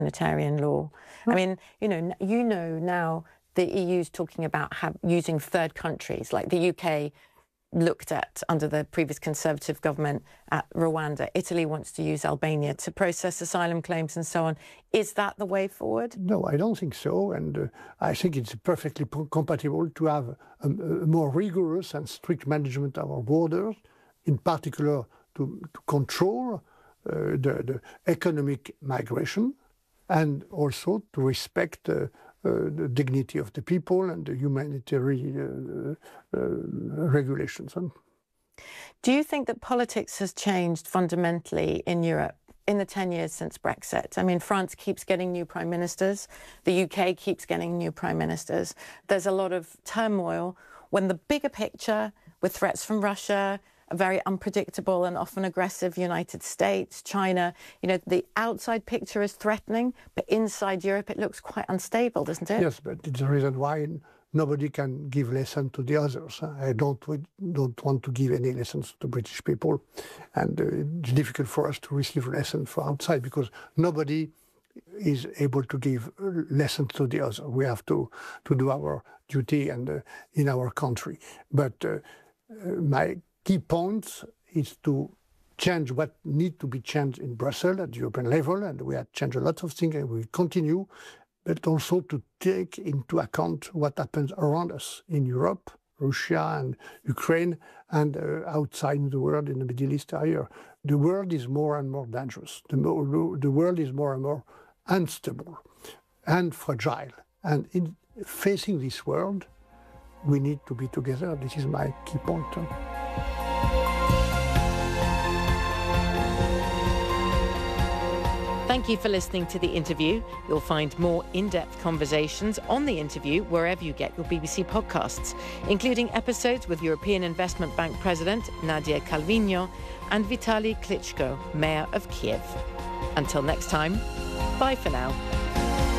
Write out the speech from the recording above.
humanitarian law. I mean, you know now the EU's talking about using third countries, like the UK looked at under the previous Conservative government at Rwanda. Italy wants to use Albania to process asylum claims and so on. Is that the way forward? No, I don't think so. And I think it's perfectly compatible to have a more rigorous and strict management of our borders, in particular to control the economic migration, and also to respect the dignity of the people and the humanitarian regulations. Do you think that politics has changed fundamentally in Europe in the 10 years since Brexit? I mean, France keeps getting new prime ministers. The UK keeps getting new prime ministers. There's a lot of turmoil when the bigger picture, with threats from Russia, a very unpredictable and often aggressive United States, China, the outside picture is threatening, but inside Europe it looks quite unstable, doesn't it? Yes, but it's the reason why nobody can give lessons to the others. I don't want to give any lessons to British people, and it's difficult for us to receive lessons from outside because nobody is able to give lessons to the other. We have to do our duty and in our country. But my key point is to change what needs to be changed in Brussels at the European level, and we have changed a lot of things and we will continue, but also to take into account what happens around us in Europe, Russia and Ukraine, and outside the world in the Middle East area. The world is more and more dangerous. The world is more and more unstable and fragile. And in facing this world, we need to be together. This is my key point. Thank you for listening to The Interview. You'll find more in-depth conversations on The Interview wherever you get your BBC podcasts, including episodes with European Investment Bank President Nadia Calviño and Vitaly Klitschko, Mayor of Kiev. Until next time, bye for now.